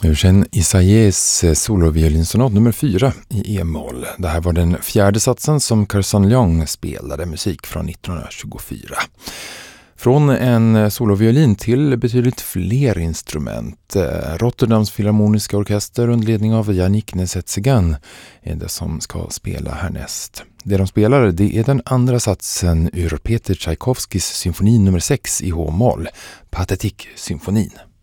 Eugène Isaias soloviolinssonat nummer 4 i e-moll. Det här var den fjärde satsen som Carson Young spelade, musik från 1924. Från en soloviolin till betydligt fler instrument. Rotterdams Filharmoniska Orkester under ledning av Yannick Nézet-Séguin är det som ska spela härnäst. Det de spelar, det är den andra satsen ur Peter Tchaikovskys symfoni nummer 6 i h-moll, Pathetique-symfonin.